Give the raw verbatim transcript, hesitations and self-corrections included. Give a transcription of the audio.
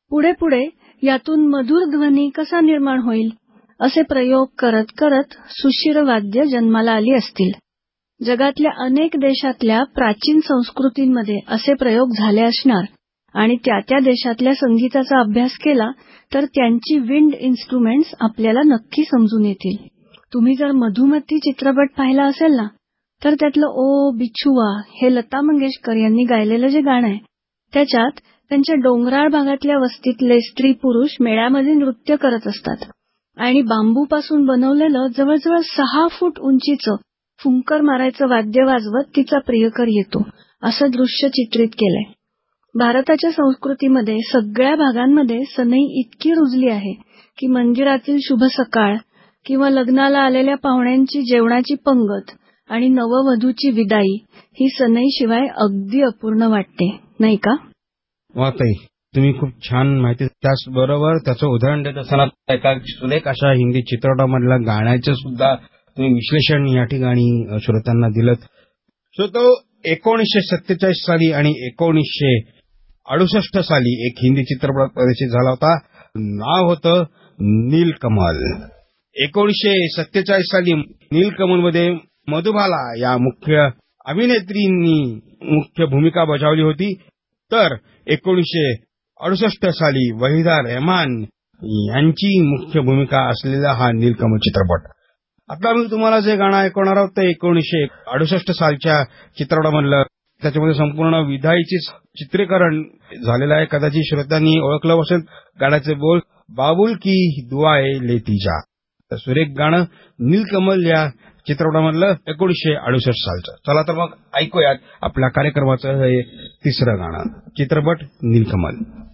पुढे पुढे यातून मधुर ध्वनी कसा निर्माण होईल असे प्रयोग करत करत सुशिर वाद्य जन्माला आली असतील. जगातल्या अनेक देशातल्या प्राचीन संस्कृतींमध्ये असे प्रयोग झाले असणार आणि त्या त्या देशातल्या संगीताचा अभ्यास केला तर त्यांची विंड इन्स्ट्रुमेंट्स आपल्याला नक्की समजून येतील. तुम्ही जर मधुमती चित्रपट पाहिला असेल ना, तर त्यातलं ओ बिछुआ हे लता मंगेशकर यांनी गायलेलं जे गाणं आहे, त्याच्यात त्यांच्या डोंगराळ भागातल्या वस्तीतले स्त्री पुरुष मेळ्यामध्ये नृत्य करत असतात आणि बांबूपासून बनवलेलं जवळजवळ सहा फूट उंचीचं फुंकर मारायचं वाद्य वाजवत तिचा प्रियकर येतो, असं दृश्य चित्रित केलंय. भारताच्या संस्कृतीमध्ये सगळ्या भागांमध्ये सनई इतकी रुजली आहे की मंदिरातील शुभ सकाळ किंवा लग्नाला आलेल्या पाहुण्यांची जेवणाची पंगत आणि नववधूची विदाई ही सनईशिवाय अगदी अपूर्ण वाटते, नाही का? वाताई, तुम्ही खूप छान माहिती. त्याचबरोबर त्याचं उदाहरण देत असताना एका सुलेख अशा हिंदी चित्रपटामधल्या गाण्याचं सुद्धा तुम्ही विश्लेषण या ठिकाणी श्रोत्यांना दिलं. सो तो एकोणीसशे सत्तेचाळीस साली आणि एकोणीसशे अडुसष्ट साली एक हिंदी चित्रपट प्रदर्शित झाला होता. नाव होतं नीलकमल. एकोणीसशे सत्तेचाळीस साली नीलकमलमध्ये मधुबाला या मुख्य अभिनेत्रींनी मुख्य भूमिका बजावली होती. तर एकोणीसशे अडुसष्ट साली वहिदा रहमान यांची मुख्य भूमिका असलेला हा नीलकमल चित्रपट. आता मी तुम्हाला जे गाणं ऐकवणार आहोत ते एकोणीसशे अडुसष्ट सालच्या चित्रपटामधलं. त्याच्यामध्ये संपूर्ण विदाईचे चित्रीकरण झालेलं आहे. कदाचित श्रोत्यांनी ओळखलं असेल गाण्याचे बोल, बाबुल की दुआए लेती जा. तर सुरेख गाणं नीलकमल या चित्रपटामधलं एकोणीसशे अडुसष्ट सालचं. चला तर मग ऐकूयात आपल्या कार्यक्रमाचं हे तिसरं गाणं, चित्रपट नीलकमल.